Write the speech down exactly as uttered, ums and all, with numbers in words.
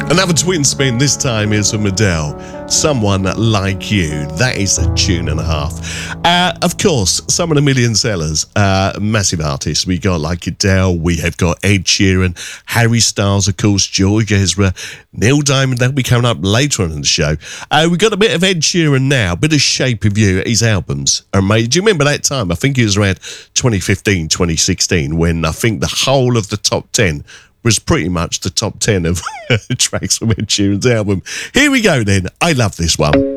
Another twin spin, this time is from Adele. Someone Like You. That is a tune and a half. Uh, of course, some of the million sellers, uh, massive artists. We got like Adele, we have got Ed Sheeran, Harry Styles, of course, George Ezra, Neil Diamond. That'll be coming up later on in the show. Uh, we got a bit of Ed Sheeran now, a bit of Shape of You. His albums are amazing. Do you remember that time? I think it was around twenty fifteen, twenty sixteen, when I think the whole of the top ten was pretty much the top ten of tracks from Ed Sheeran's album. Here we go then. I love this one.